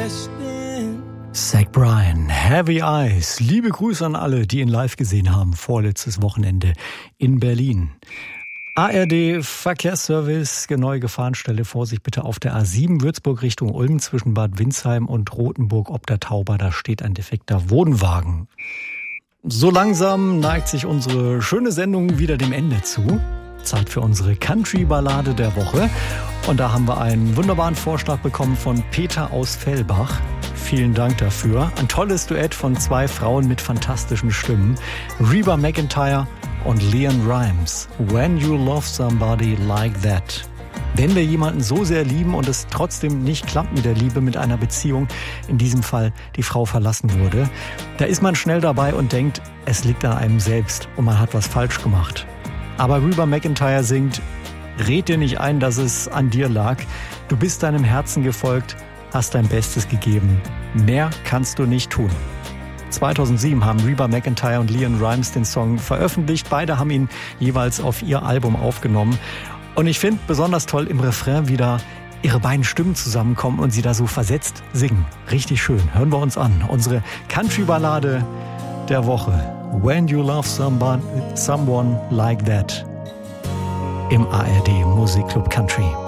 Zach Bryan, Heavy Eyes. Liebe Grüße an alle, die ihn live gesehen haben, vorletztes Wochenende in Berlin. ARD Verkehrsservice, neue Gefahrenstelle, Vorsicht bitte auf der A7 Würzburg Richtung Ulm zwischen Bad Windsheim und Rothenburg ob der Tauber, da steht ein defekter Wohnwagen. So langsam neigt sich unsere schöne Sendung wieder dem Ende zu. Zeit für unsere Country-Ballade der Woche. Und da haben wir einen wunderbaren Vorschlag bekommen von Peter aus Fellbach. Vielen Dank dafür. Ein tolles Duett von zwei Frauen mit fantastischen Stimmen. Reba McEntire und Leanne Rimes. When You Love Somebody Like That. Wenn wir jemanden so sehr lieben und es trotzdem nicht klappt mit der Liebe, mit einer Beziehung, in diesem Fall die Frau verlassen wurde, da ist man schnell dabei und denkt, es liegt an einem selbst und man hat was falsch gemacht. Aber Reba McEntire singt, red dir nicht ein, dass es an dir lag. Du bist deinem Herzen gefolgt, hast dein Bestes gegeben. Mehr kannst du nicht tun. 2007 haben Reba McEntire und Leanne Rimes den Song veröffentlicht. Beide haben ihn jeweils auf ihr Album aufgenommen. Und ich finde besonders toll im Refrain wieder ihre beiden Stimmen zusammenkommen und sie da so versetzt singen. Richtig schön. Hören wir uns an. Unsere Country-Ballade der Woche. When You Love Someone Like That im ARD Musikclub Country.